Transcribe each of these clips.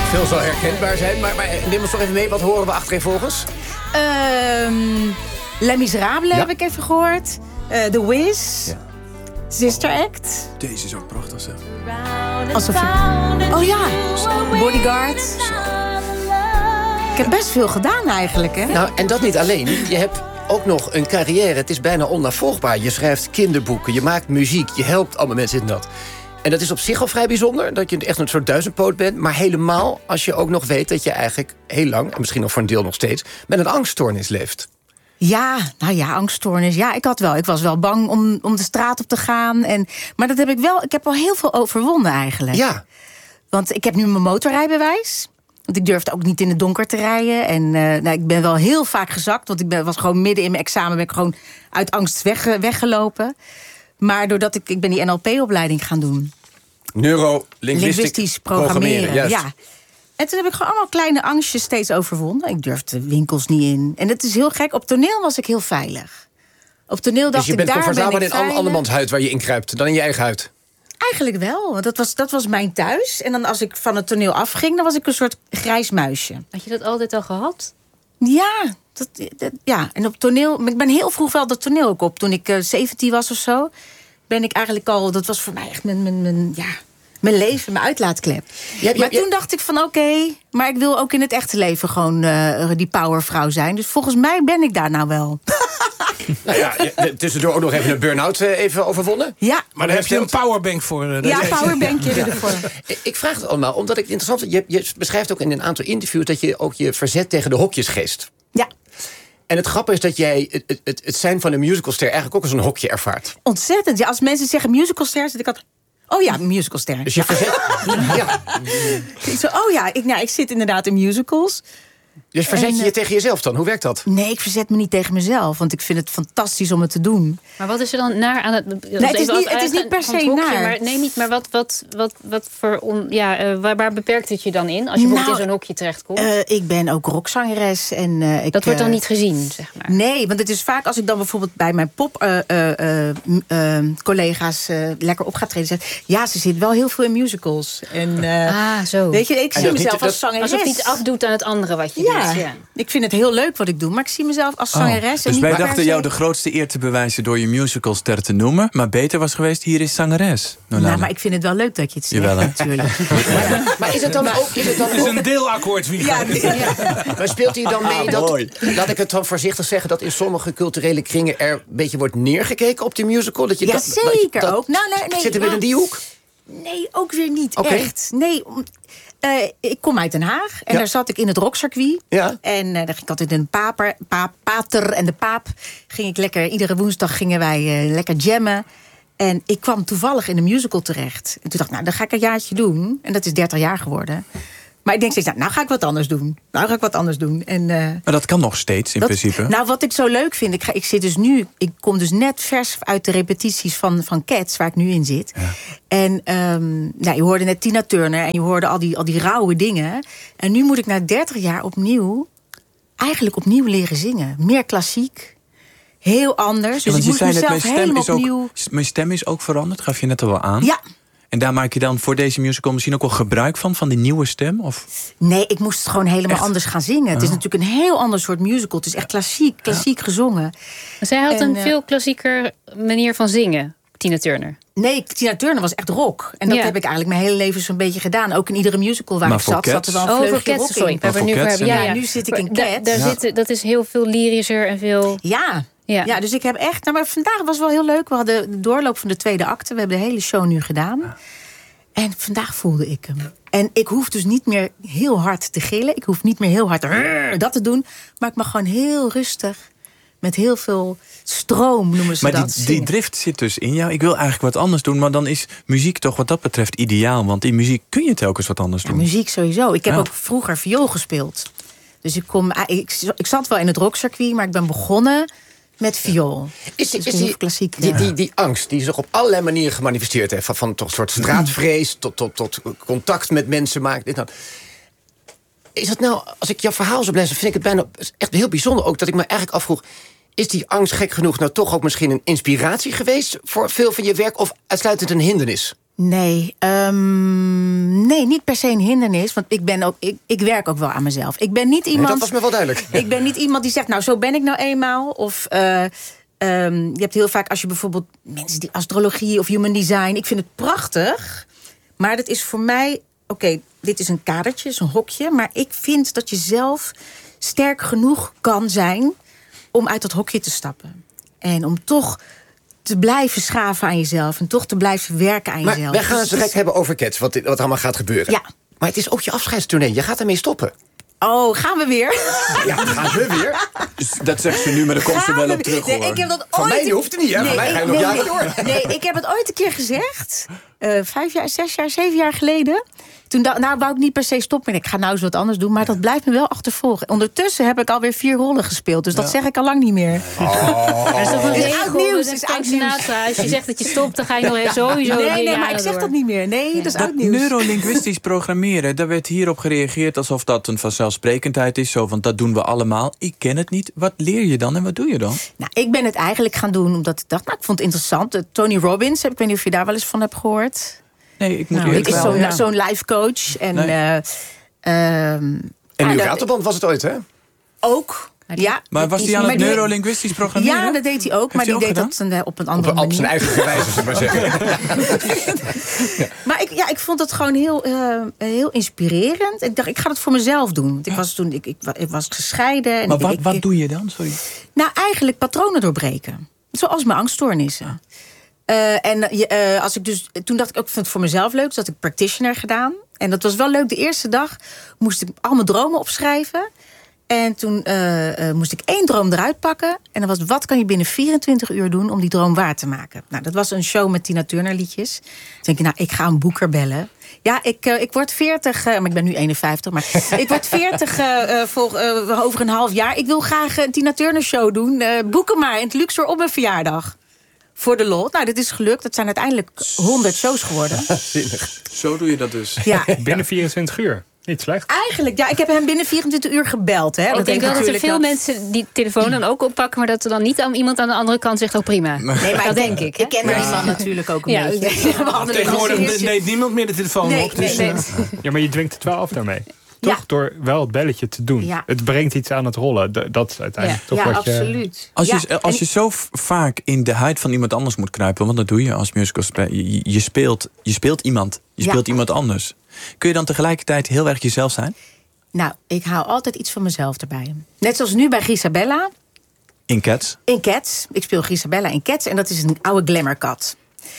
Veel zal herkenbaar zijn, maar neem ons toch even mee. Wat horen we achtereenvolgens? Les Miserables heb ik even gehoord. The Wiz. Ja. Sister Act. Deze is ook prachtig, zeg. Alsof je... Oh ja, Bodyguard. Ik heb best veel gedaan eigenlijk, hè? Nou, en dat niet alleen. Je hebt ook nog een carrière. Het is bijna onnavolgbaar. Je schrijft kinderboeken, je maakt muziek, je helpt allemaal mensen in dat. En dat is op zich al vrij bijzonder, dat je echt een soort duizendpoot bent. Maar helemaal als je ook nog weet dat je eigenlijk heel lang, en misschien nog voor een deel nog steeds, met een angststoornis leeft. Ja, nou ja, angststoornis. Ja, ik was wel bang om de straat op te gaan. Maar dat heb ik heb al heel veel overwonnen eigenlijk. Ja. Want ik heb nu mijn motorrijbewijs. Want ik durfde ook niet in het donker te rijden. En ik ben wel heel vaak gezakt. Want was gewoon midden in mijn examen ben ik gewoon uit angst weggelopen. Maar doordat ik ben die NLP-opleiding gaan doen. Neuro-linguistisch programmeren. Juist. Ja. En toen heb ik gewoon allemaal kleine angstjes steeds overwonnen. Ik durfde winkels niet in. En het is heel gek. Op toneel was ik heel veilig. Op toneel dacht dus je bent comfortabeler in veilig. andermans huid waar je in kruipt dan in je eigen huid? Eigenlijk wel. Want dat was mijn thuis. En dan als ik van het toneel afging, dan was ik een soort grijs muisje. Had je dat altijd al gehad? Ja. Ja. En op toneel... Ik ben heel vroeg wel dat toneel ook op. Toen ik 17 was of zo, ben ik eigenlijk al... Dat was voor mij echt mijn leven, mijn uitlaatklep. Maar toen dacht ik van oké, maar ik wil ook in het echte leven gewoon die powervrouw zijn. Dus volgens mij ben ik daar nou wel. Nou ja, tussendoor ook nog even een burn-out even overwonnen. Ja. Maar daar heb je een powerbank voor. Ja, een powerbankje ervoor. Ik vraag het allemaal, omdat ik het interessant vind. Je beschrijft ook in een aantal interviews dat je ook je verzet tegen de hokjesgeest. Ja. En het grappige is dat jij het zijn van een musicalster eigenlijk ook als een hokje ervaart. Ontzettend. Ja, als mensen zeggen musicalster, zit ik altijd... Oh ja, musicalster. Dus je verzet... Ja. Ik zit inderdaad in musicals. Dus verzet je tegen jezelf dan? Hoe werkt dat? Nee, ik verzet me niet tegen mezelf. Want ik vind het fantastisch om het te doen. Maar wat is er dan naar aan het... Het is niet per se naar. Maar, nee, niet. Maar wat voor... waar beperkt het je dan in? Als je bijvoorbeeld in zo'n hokje terechtkomt? Ik ben ook rockzangeres. Dat wordt dan niet gezien, zeg maar? Nee, want het is vaak als ik dan bijvoorbeeld bij mijn collega's lekker op ga treden. Zeg, ja, ze zit wel heel veel in musicals. En, zo. Weet je, ik zie mezelf als zangeres. Alsof je iets afdoet aan het andere wat je doet. Ja, ik vind het heel leuk wat ik doe, maar ik zie mezelf als zangeres. Dus wij dachten jou de grootste eer te bewijzen door je musicalster te noemen. Maar beter was geweest, hier is zangeres. Maar ik vind het wel leuk dat je het zegt, natuurlijk. Maar is het dan ook... Het is een deelakkoord, wie gaat Maar speelt hij dan mee dat... Laat ik het dan voorzichtig zeggen, dat in sommige culturele kringen er een beetje wordt neergekeken op die musical? Dat je zeker ook. Zit er weer in die hoek? Nee, ook weer niet echt. Nee, ik kom uit Den Haag en daar zat ik in het rockcircuit. Ja. En daar ging ik altijd in Pater en de Paap. Iedere woensdag gingen wij lekker jammen. En ik kwam toevallig in een musical terecht. En toen dacht ik, dan ga ik een jaartje doen. En dat is 30 jaar geworden. Maar ik denk steeds, nou ga ik wat anders doen. En, maar dat kan nog steeds, in principe. Nou, wat ik zo leuk vind, ik kom dus net vers uit de repetities van Cats, waar ik nu in zit. Ja. En je hoorde net Tina Turner en je hoorde al die rauwe dingen. En nu moet ik na 30 jaar opnieuw leren zingen. Meer klassiek. Heel anders. Dus ik moest mezelf helemaal opnieuw... Mijn stem is ook veranderd, gaf je net al wel aan. Ja. En daar maak je dan voor deze musical misschien ook wel gebruik van die nieuwe stem? Of? Nee, ik moest het gewoon helemaal anders gaan zingen. Het is natuurlijk een heel ander soort musical. Het is echt klassiek gezongen. Maar zij had een veel klassieker manier van zingen, Tina Turner. Nee, Tina Turner was echt rock. En dat heb ik eigenlijk mijn hele leven zo'n beetje gedaan. Ook in iedere musical waar ik zat er wel een vleugje rock in. Nu zit ik in Cats. Dat is heel veel lyrischer en veel... Ja, dus ik heb echt... maar vandaag was wel heel leuk. We hadden de doorloop van de tweede acte. We hebben de hele show nu gedaan. Ja. En vandaag voelde ik hem. En ik hoef dus niet meer heel hard te gillen. Ik hoef niet meer heel hard dat te doen. Maar ik mag gewoon heel rustig... met heel veel stroom, noemen ze dat. Maar die drift zit dus in jou. Ik wil eigenlijk wat anders doen. Maar dan is muziek toch wat dat betreft ideaal. Want in muziek kun je telkens wat anders doen. Muziek sowieso. Ik heb ook vroeger viool gespeeld. Dus ik zat wel in het rockcircuit. Maar ik ben begonnen... met viool. Is die angst die zich op allerlei manieren gemanifesteerd heeft... van toch een soort straatvrees tot contact met mensen maken... Is dat nou, als ik jouw verhaal zo blijf... vind ik het bijna echt heel bijzonder ook... dat ik me eigenlijk afvroeg... is die angst gek genoeg nou toch ook misschien een inspiratie geweest... voor veel van je werk of uitsluitend een hindernis? Nee, nee, niet per se een hindernis. Want ik werk ook wel aan mezelf. Ik ben niet iemand. Nee, dat was me wel duidelijk. Ik ben niet iemand die zegt, nou, zo ben ik nou eenmaal. Of je hebt heel vaak, als je bijvoorbeeld mensen die astrologie of human design. Ik vind het prachtig. Maar dat is voor mij, oké, dit is een kadertje, is een hokje. Maar ik vind dat je zelf sterk genoeg kan zijn om uit dat hokje te stappen. En om toch te blijven schaven aan jezelf. En toch te blijven werken aan jezelf. Maar wij gaan het direct hebben over Cats, wat allemaal gaat gebeuren. Ja. Maar het is ook je afscheidstournee. Je gaat ermee stoppen. Oh, gaan we weer? Ja, gaan we weer. Dat zegt ze nu, maar dan komt ze wel op terug, hoor. Nee, ik heb dat Van ooit... mij hoeft het niet, hè? Van mij ga je nog jaren door. Nee, ik heb het ooit een keer gezegd. 5 jaar, 6 jaar, 7 jaar geleden. Toen wou ik niet per se stoppen. Ik ga nou eens wat anders doen, maar dat blijft me wel achtervolgen. Ondertussen heb ik alweer 4 rollen gespeeld. Dus dat zeg ik al lang niet meer. Dat is toch een Is regel, oud nieuws, dat is Frank oud nieuws. Sinatra. Als je zegt dat je stopt, dan ga je nog sowieso Nee, maar ik zeg door. dat niet meer. Nee, dat is Dat oud nieuws. neurolinguistisch programmeren, daar werd hierop gereageerd alsof dat een vanzelfsprekendheid is. Zo, want dat doen we allemaal. Ik ken het niet. Wat leer je dan en wat doe je dan? Nou, ik ben het eigenlijk gaan doen omdat ik dacht, nou, ik vond het interessant. Tony Robbins, ik weet niet of je daar wel eens van hebt gehoord. Nee, ik moet Nou, eerlijk ik is wel. zo'n life coach. En, Nee. En nu Ratelband was het ooit, hè? Ook. Ja, Maar was hij aan het neurolinguistisch programmeren? Ja, dat deed hij ook. Maar die hij deed ook dat op een andere manier. Op zijn eigen wijze, zullen we maar zeggen. Maar ik vond het gewoon heel inspirerend. Ik dacht, ik ga het voor mezelf doen. Want ik was toen ik was gescheiden. En Maar wat doe je dan? Sorry. Nou, eigenlijk patronen doorbreken. Zoals mijn angststoornissen. Toen dacht ik ook, ik vind het voor mezelf leuk. Dus had ik practitioner gedaan. En dat was wel leuk. De eerste dag moest ik al mijn dromen opschrijven. En toen moest ik 1 droom eruit pakken. En dan was, wat kan je binnen 24 uur doen om die droom waar te maken? Nou, dat was een show met Tina Turner liedjes. Toen denk ik, nou, ik ga een boeker bellen. Ja, ik word 40, maar ik ben nu 51. Maar ik word 40 over een half jaar. Ik wil graag een Tina Turner show doen. Boek hem maar in het Luxor op mijn verjaardag. Voor de lol. Nou, dit is gelukt. Het zijn uiteindelijk 100 shows geworden. Zo doe je dat dus. Ja. Binnen 24 uur. Niet slecht. Eigenlijk, ja. Ik heb hem binnen 24 uur gebeld. Hè. Ik denk wel dat er veel mensen die telefoon dan ook oppakken, maar dat er dan niet iemand aan de andere kant zegt, prima. Nee, maar dat denk ik. Hè? Ik ken die man natuurlijk ook een beetje. Tegenwoordig neemt niemand meer de telefoon op. Dus, Nee. Ja, maar je dwingt het wel af daarmee. Ja. Toch? Door wel het belletje te doen. Ja. Het brengt iets aan het rollen. Dat is uiteindelijk toch Ja, wat je... absoluut. Als je zo vaak in de huid van iemand anders moet kruipen, want dat doe je als musicalspeler. Je speelt iemand. Je speelt iemand anders. Kun je dan tegelijkertijd heel erg jezelf zijn? Nou, ik hou altijd iets van mezelf erbij. Net zoals nu bij Grisabella. In Cats? In Cats. Ik speel Grisabella in Cats. En dat is een oude glamourkat.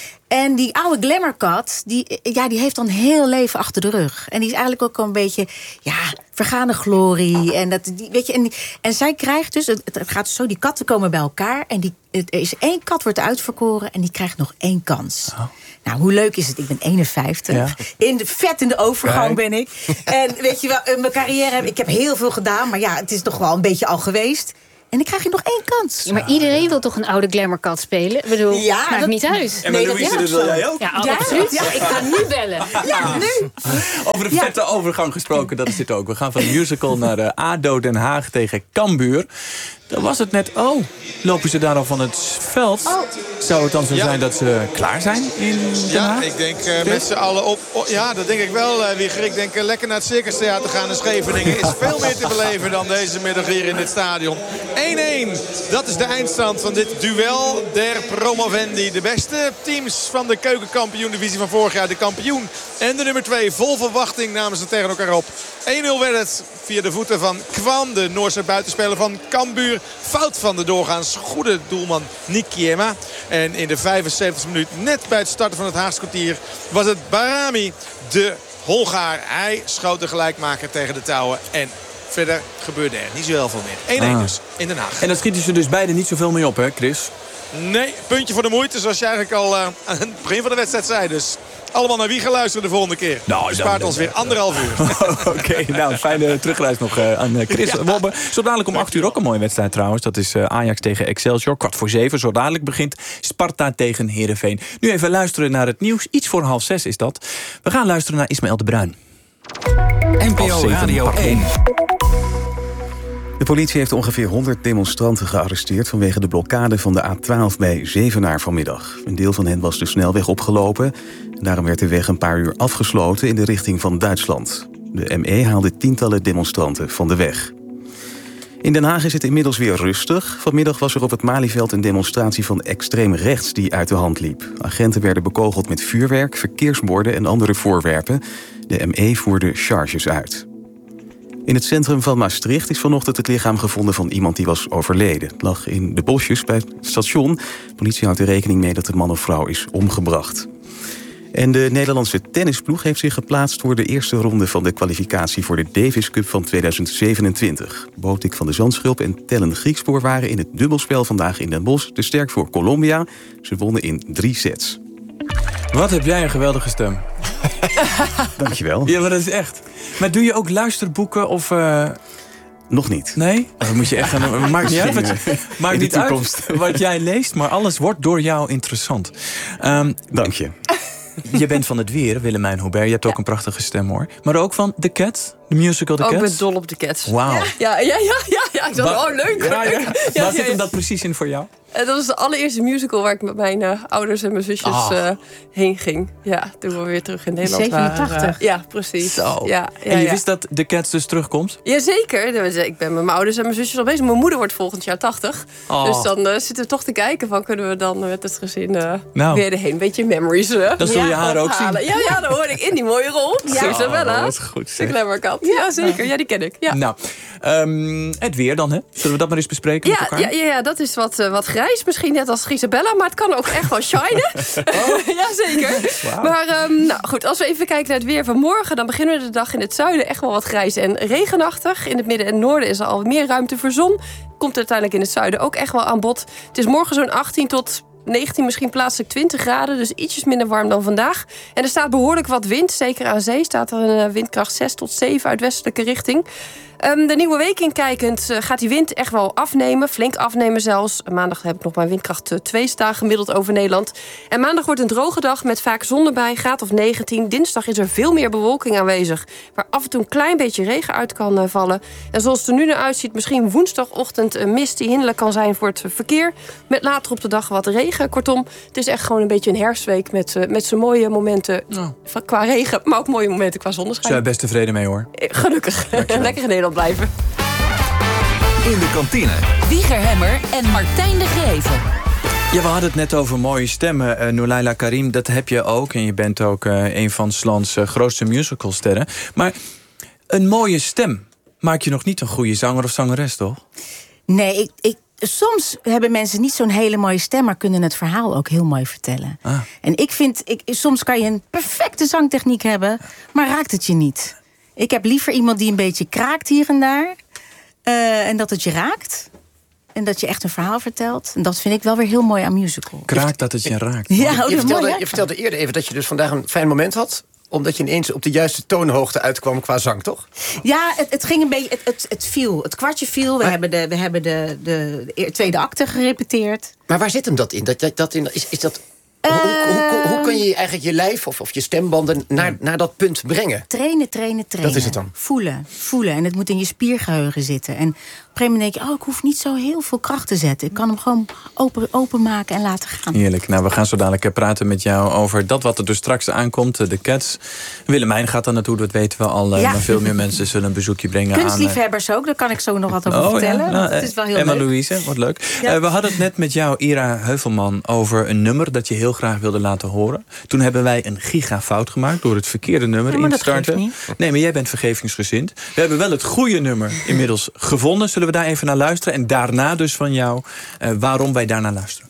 En die oude glamourkat, die heeft dan heel leven achter de rug. En die is eigenlijk ook al een beetje, vergane glorie. En, en zij krijgt dus, het gaat zo, die katten komen bij elkaar. En er is 1 kat wordt uitverkoren en die krijgt nog 1 kans. Oh. Nou, hoe leuk is het? Ik ben 51. Ja. Vet in de overgang ben ik. En weet je wel, mijn carrière, ik heb heel veel gedaan. Maar ja, het is toch wel een beetje al geweest. En dan krijg je nog 1 kans. Ja, maar iedereen wil toch een oude glamourkat spelen? Ik bedoel, maakt niet uit. En Louise, dat wil jij ook? Ja, absoluut. Ja, ik ga nu bellen. Ja, nu. Over een vette overgang gesproken, dat is dit ook. We gaan van musical naar ADO Den Haag tegen Cambuur. Dan was het net, lopen ze daar al van het veld? Zou het dan zo zijn dat ze klaar zijn in Den Haag? Ja, ik denk met z'n allen op. Ja, dat denk ik wel, Wieger. Ik denk lekker naar het Circus Theater gaan in Scheveningen. Is veel meer te beleven dan deze middag hier in dit stadion. 1-1. Dat is de eindstand van dit duel der promovendi. De beste teams van de keukenkampioen-divisie van vorig jaar. De kampioen en de nummer 2. Vol verwachting namen ze tegen elkaar op. 1-0 werd het via de voeten van Kwan, de Noorse buitenspeler van Cambuur. Fout van de doorgaans goede doelman Nick Kiema. En in de 75e minuut, net bij het starten van het Haagse kwartier, was het Barami, de Hongaar. Hij schoot de gelijkmaker tegen de touwen. En verder gebeurde er niet zo heel veel meer. 1-1 dus in Den Haag. En dan schieten ze dus beide niet zoveel mee op, hè, Chris? Nee, puntje voor de moeite, zoals je eigenlijk al aan het begin van de wedstrijd zei. Dus allemaal naar wie gaan luisteren de volgende keer. Nou, spaart ons weer 1,5 uur. Oké, nou, fijne terugreis nog aan Chris Wobbe. Zo dadelijk om 8 uur ook een mooie wedstrijd trouwens. Dat is Ajax tegen Excelsior, 6:15. Zo dadelijk begint Sparta tegen Heerenveen. Nu even luisteren naar het nieuws. Iets voor 5:30 is dat. We gaan luisteren naar Ismaël de Bruin. NPO Radio 1. De politie heeft ongeveer 100 demonstranten gearresteerd vanwege de blokkade van de A12 bij Zevenaar vanmiddag. Een deel van hen was de snelweg opgelopen. Daarom werd de weg een paar uur afgesloten in de richting van Duitsland. De ME haalde tientallen demonstranten van de weg. In Den Haag is het inmiddels weer rustig. Vanmiddag was er op het Malieveld een demonstratie van extreem rechts die uit de hand liep. Agenten werden bekogeld met vuurwerk, verkeersborden en andere voorwerpen. De ME voerde charges uit. In het centrum van Maastricht is vanochtend het lichaam gevonden van iemand die was overleden. Het lag in de bosjes bij het station. De politie houdt er rekening mee dat de man of vrouw is omgebracht. En de Nederlandse tennisploeg heeft zich geplaatst voor de eerste ronde van de kwalificatie voor de Davis Cup van 2027. Botik van de Zandschulp en Tellen Griekspoor waren in het dubbelspel vandaag in Den Bosch te sterk voor Colombia. Ze wonnen in 3 sets. Wat heb jij een geweldige stem. Dankjewel. Ja, maar dat is echt. Maar doe je ook luisterboeken of... Nog niet. Nee? Dat moet je echt gaan... Maakt niet uit. Maakt niet uit wat jij leest, maar alles wordt door jou interessant. Dank je. Je bent van het weer, Willemijn Hubert. Je hebt ook een prachtige stem, hoor. Maar ook van The Cats, de musical The Cats. Ik ben dol op The Cats. Wauw. Ja. Ik dacht, leuk. Waar zit hem dat precies in voor jou? Dat was de allereerste musical waar ik met mijn ouders en mijn zusjes heen ging. Ja, toen we weer terug in Nederland 87. waren. Ja, precies. Zo. Ja, en je wist dat The Cats dus terugkomt? Jazeker. Ik ben met mijn ouders en mijn zusjes al bezig. Mijn moeder wordt volgend jaar 80. Dus dan zitten we toch te kijken van kunnen we dan met het gezin weer erheen. Een beetje memories. Dan zul je haar ook zien. Ja, dan hoor ik in die mooie rol. Ja, Isabella. Dat is goed. De Klemmerkat. Ja, zeker. Ja, die ken ik. Ja. Nou, het weer dan, hè? Zullen we dat maar eens bespreken met elkaar? Ja, dat is wat grijs. Misschien net als Isabella, maar het kan ook echt wel shinen. Ja, zeker. Wow. Maar goed, als we even kijken naar het weer van morgen, dan beginnen we de dag in het zuiden echt wel wat grijs en regenachtig. In het midden en noorden is er al meer ruimte voor zon. Komt uiteindelijk in het zuiden ook echt wel aan bod. Het is morgen zo'n 18 tot 19, misschien plaatselijk 20 graden. Dus ietsjes minder warm dan vandaag. En er staat behoorlijk wat wind. Zeker aan zee staat er een windkracht 6 tot 7 uit westelijke richting. De nieuwe week inkijkend gaat die wind echt wel afnemen. Flink afnemen zelfs. Maandag heb ik nog maar windkracht 2 staan gemiddeld over Nederland. En maandag wordt een droge dag met vaak zon erbij. Graad of 19. Dinsdag is er veel meer bewolking aanwezig. Waar af en toe een klein beetje regen uit kan vallen. En zoals het er nu naar uitziet, misschien woensdagochtend een mist die hinderlijk kan zijn voor het verkeer. Met later op de dag wat regen. Kortom, het is echt gewoon een beetje een herfstweek met zijn mooie momenten qua regen. Maar ook mooie momenten qua zonneschijn. Zijn we best tevreden mee, hoor. Gelukkig. Lekker in Nederland blijven. In de kantine. Wieger Hemmer en Martijn de Greven. Ja, we hadden het net over mooie stemmen. Noulayla Karim, dat heb je ook. En je bent ook een van 's lands grootste musicalsterren. Maar een mooie stem maakt je nog niet een goede zanger of zangeres, toch? Nee, soms hebben mensen niet zo'n hele mooie stem, maar kunnen het verhaal ook heel mooi vertellen. En ik vind, soms kan je een perfecte zangtechniek hebben, maar raakt het je niet. Ik heb liever iemand die een beetje kraakt hier en daar. En dat het je raakt. En dat je echt een verhaal vertelt. En dat vind ik wel weer heel mooi aan musical. Kraakt dat het je raakt. Ja, je vertelde eerder even dat je dus vandaag een fijn moment had, omdat je ineens op de juiste toonhoogte uitkwam qua zang, toch? Ja, het ging een beetje. Het viel. Het kwartje viel. We hebben de tweede acte gerepeteerd. Maar waar zit hem dat in? Is dat... Hoe kun je eigenlijk je lijf of je stembanden naar dat punt brengen? Trainen. Dat is het dan. Voelen. En het moet in je spiergeheugen zitten. En op een gegeven moment denk je, ik hoef niet zo heel veel kracht te zetten. Ik kan hem gewoon openmaken en laten gaan. Heerlijk. Nou, we gaan zo dadelijk praten met jou over dat wat er dus straks aankomt. De Cats. Willemijn gaat daar naartoe, dat weten we al. Maar veel meer mensen zullen een bezoekje brengen aan... Kunstliefhebbers ook, daar kan ik zo nog wat over vertellen. Ja. Nou, het is wel heel Emma leuk. Louise, wat leuk. Ja. We hadden het net met jou, Ira Heuvelman, over een nummer dat je heel graag wilde laten horen. Toen hebben wij een gigafout gemaakt door het verkeerde nummer in te starten. Nee, maar jij bent vergevingsgezind. We hebben wel het goede nummer inmiddels gevonden. Zullen we daar even naar luisteren? En daarna dus van jou waarom wij daarnaar luisteren.